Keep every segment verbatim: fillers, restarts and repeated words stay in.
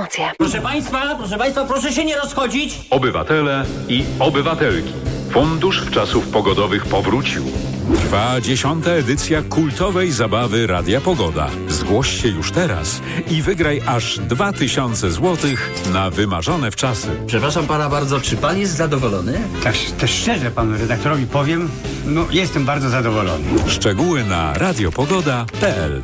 Autopromocje. Proszę Państwa, proszę Państwa, proszę się nie rozchodzić. Obywatele i obywatelki. Fundusz Wczasów Pogodowych powrócił. Trwa dziesiąta edycja kultowej zabawy Radia Pogoda. Zgłoś się już teraz i wygraj aż dwa tysiące złotych na wymarzone wczasy. Przepraszam pana bardzo, czy pan jest zadowolony? Tak też szczerze panu redaktorowi powiem, no jestem bardzo zadowolony. Szczegóły na radiopogoda kropka p l.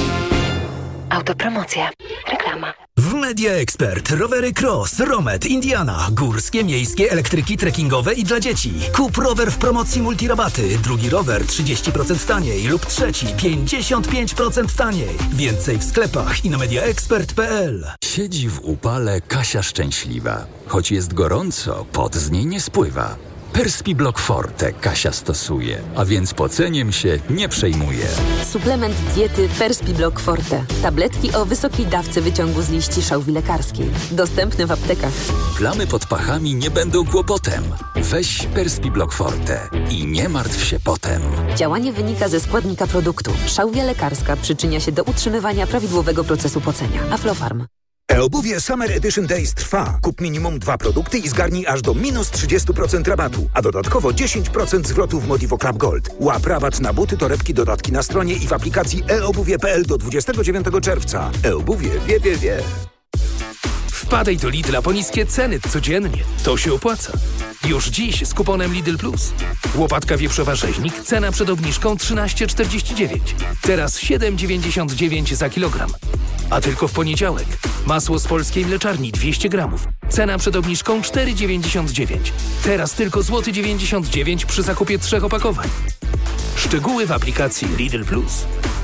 Autopromocje. Reklama. W Media Expert rowery Cross, Romet, Indiana, górskie, miejskie, elektryki, trekkingowe i dla dzieci. Kup rower w promocji multirabaty, drugi rower trzydzieści procent taniej lub trzeci pięćdziesiąt pięć procent taniej. Więcej w sklepach i na media expert kropka p l. Siedzi w upale Kasia szczęśliwa. Choć jest gorąco, pot z niej nie spływa. Perspiblock Forte Kasia stosuje, a więc poceniem się nie przejmuje. Suplement diety Perspiblock Forte. Tabletki o wysokiej dawce wyciągu z liści szałwi lekarskiej. Dostępny w aptekach. Plamy pod pachami nie będą kłopotem. Weź Perspiblock Forte i nie martw się potem. Działanie wynika ze składnika produktu. Szałwia lekarska przyczynia się do utrzymywania prawidłowego procesu pocenia. Aflofarm. E-obuwie Summer Edition Days trwa. Kup minimum dwa produkty i zgarnij aż do minus trzydzieści procent rabatu, a dodatkowo dziesięć procent zwrotu w Modivo Club Gold. Łap rabat na buty, torebki, dodatki na stronie i w aplikacji e obuwie kropka p l do dwudziestego dziewiątego czerwca. E-obuwie wie, wie, wie. Wpadaj do Lidla po niskie ceny codziennie. To się opłaca. Już dziś z kuponem Lidl Plus. Łopatka wieprzowa rzeźnik, cena przed obniżką trzynaście czterdzieści dziewięć. Teraz siedem dziewięćdziesiąt dziewięć za kilogram. A tylko w poniedziałek. Masło z polskiej mleczarni dwieście gramów. Cena przed obniżką cztery dziewięćdziesiąt dziewięć. Teraz tylko złoty dziewięćdziesiąt dziewięć przy zakupie trzech opakowań. Szczegóły w aplikacji Lidl Plus.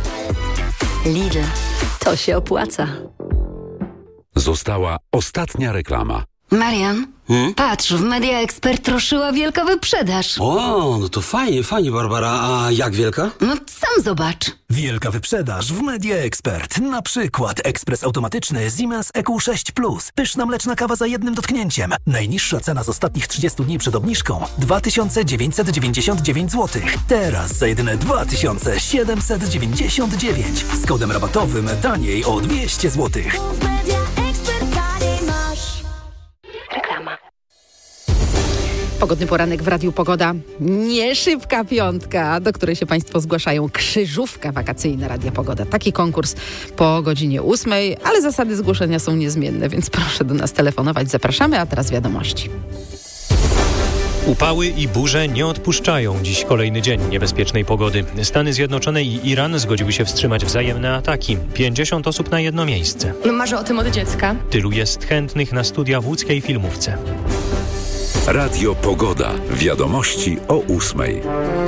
Lidl. To się opłaca. Została ostatnia reklama. Marian, hmm? patrz, w Media Expert ruszyła wielka wyprzedaż. O, no to fajnie, fajnie, Barbara. A jak wielka? No sam zobacz. Wielka wyprzedaż w Media Expert. Na przykład ekspres automatyczny Siemens E Q sześć plus. Pyszna mleczna kawa za jednym dotknięciem. Najniższa cena z ostatnich trzydziestu dni przed obniżką dwa tysiące dziewięćset dziewięćdziesiąt dziewięć złotych. Teraz za jedyne dwa tysiące siedemset dziewięćdziesiąt dziewięć. Z kodem rabatowym taniej o dwieście złotych. Reklama. Pogodny poranek w Radiu Pogoda. Nie szybka piątka, do której się Państwo zgłaszają. Krzyżówka wakacyjna Radia Pogoda. Taki konkurs po godzinie ósmej, ale zasady zgłoszenia są niezmienne, więc proszę do nas telefonować. Zapraszamy, a teraz wiadomości. Upały i burze nie odpuszczają. Dziś kolejny dzień niebezpiecznej pogody. Stany Zjednoczone i Iran zgodziły się wstrzymać wzajemne ataki. pięćdziesiąt osób na jedno miejsce. No marzę o tym od dziecka. Tylu jest chętnych na studia w łódzkiej filmówce. Radio Pogoda. Wiadomości o ósmej.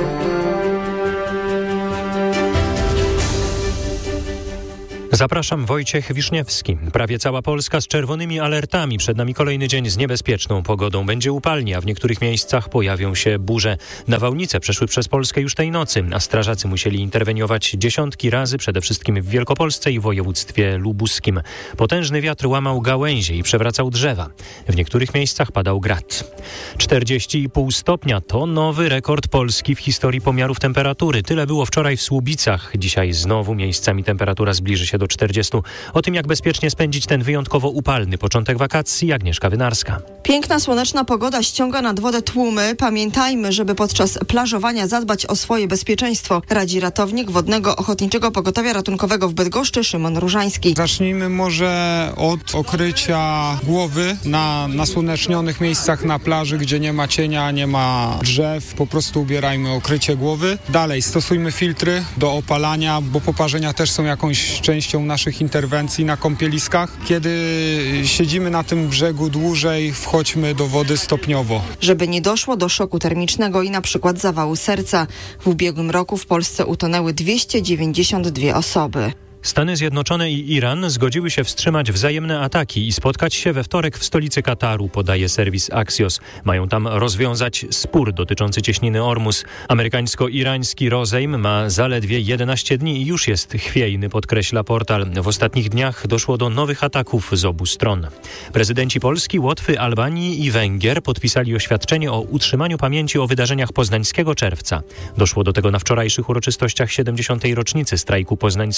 Zapraszam, Wojciech Wiszniewski. Prawie cała Polska z czerwonymi alertami. Przed nami kolejny dzień z niebezpieczną pogodą. Będzie upalnie, a w niektórych miejscach pojawią się burze. Nawałnice przeszły przez Polskę już tej nocy, a strażacy musieli interweniować dziesiątki razy, przede wszystkim w Wielkopolsce i województwie lubuskim. Potężny wiatr łamał gałęzie i przewracał drzewa. W niektórych miejscach padał grad. czterdzieści i pół stopnia to nowy rekord Polski w historii pomiarów temperatury. Tyle było wczoraj w Słubicach. Dzisiaj znowu miejscami temperatura zbliży się do czterdziestu. O tym, jak bezpiecznie spędzić ten wyjątkowo upalny początek wakacji, Agnieszka Wynarska. Piękna, słoneczna pogoda ściąga nad wodę tłumy. Pamiętajmy, żeby podczas plażowania zadbać o swoje bezpieczeństwo, radzi ratownik Wodnego Ochotniczego Pogotowia Ratunkowego w Bydgoszczy Szymon Różański. Zacznijmy może od okrycia głowy na nasłonecznionych miejscach na plaży, gdzie nie ma cienia, nie ma drzew. Po prostu ubierajmy okrycie głowy. Dalej stosujmy filtry do opalania, bo poparzenia też są jakąś częścią naszych interwencji na kąpieliskach. Kiedy siedzimy na tym brzegu dłużej, wchodźmy do wody stopniowo. Żeby nie doszło do szoku termicznego i na przykład zawału serca. W ubiegłym roku w Polsce utonęły dwieście dziewięćdziesiąt dwie osoby. Stany Zjednoczone i Iran zgodziły się wstrzymać wzajemne ataki i spotkać się we wtorek w stolicy Kataru, podaje serwis Axios. Mają tam rozwiązać spór dotyczący cieśniny Ormus. Amerykańsko-irański rozejm ma zaledwie jedenaście dni i już jest chwiejny, podkreśla portal. W ostatnich dniach doszło do nowych ataków z obu stron. Prezydenci Polski, Łotwy, Albanii i Węgier podpisali oświadczenie o utrzymaniu pamięci o wydarzeniach poznańskiego czerwca. Doszło do tego na wczorajszych uroczystościach siedemdziesiątej rocznicy strajku poznańskich robotników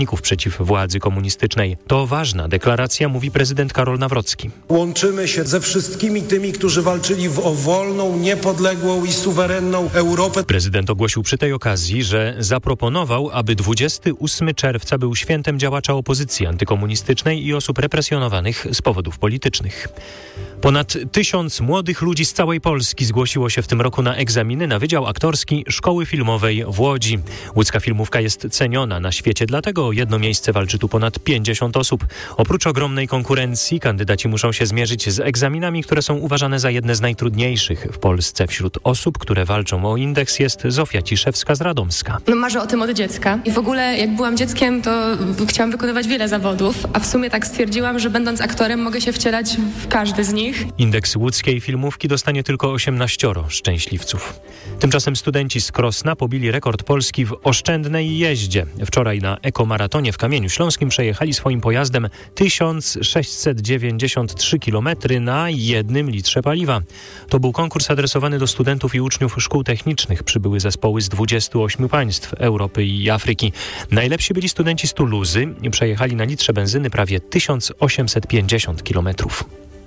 robotników przeciw władzy komunistycznej. To ważna deklaracja, mówi prezydent Karol Nawrocki. Łączymy się ze wszystkimi tymi, którzy walczyli w, o wolną, niepodległą i suwerenną Europę. Prezydent ogłosił przy tej okazji, że zaproponował, aby dwudziestego ósmego czerwca był świętem działacza opozycji antykomunistycznej i osób represjonowanych z powodów politycznych. Ponad tysiąc młodych ludzi z całej Polski zgłosiło się w tym roku na egzaminy na Wydział Aktorski Szkoły Filmowej w Łodzi. Łódzka filmówka jest ceniona na świecie, dlatego o jedno miejsce walczy tu ponad pięćdziesiąt osób. Oprócz ogromnej konkurencji kandydaci muszą się zmierzyć z egzaminami, które są uważane za jedne z najtrudniejszych w Polsce. Wśród osób, które walczą o indeks, jest Zofia Ciszewska z Radomska. No, marzę o tym od dziecka i w ogóle jak byłam dzieckiem, to chciałam wykonywać wiele zawodów, a w sumie tak stwierdziłam, że będąc aktorem mogę się wcielać w każdy z nich. Indeks łódzkiej filmówki dostanie tylko osiemnaścioro szczęśliwców. Tymczasem studenci z Krosna pobili rekord Polski w oszczędnej jeździe. Wczoraj na ekomaratonie w Kamieniu Śląskim przejechali swoim pojazdem tysiąc sześćset dziewięćdziesiąt trzy kilometry na jednym litrze paliwa. To był konkurs adresowany do studentów i uczniów szkół technicznych. Przybyły zespoły z dwudziestu ośmiu państw Europy i Afryki. Najlepsi byli studenci z Tuluzy. Przejechali na litrze benzyny prawie tysiąc osiemset pięćdziesiąt kilometrów.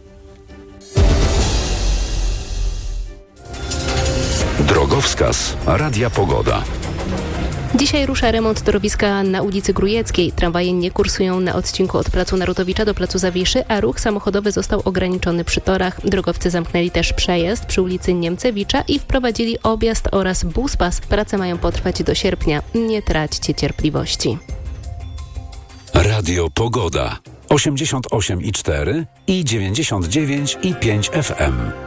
Drogowskaz Radia Pogoda. Dzisiaj rusza remont torowiska na ulicy Grujeckiej. Tramwaje nie kursują na odcinku od placu Narutowicza do placu Zawiszy, a ruch samochodowy został ograniczony przy torach. Drogowcy zamknęli też przejazd przy ulicy Niemcewicza i wprowadzili objazd oraz buspas. Prace mają potrwać do sierpnia. Nie traćcie cierpliwości. Radio Pogoda. osiemdziesiąt osiem i cztery i dziewięćdziesiąt dziewięć i pięć F M.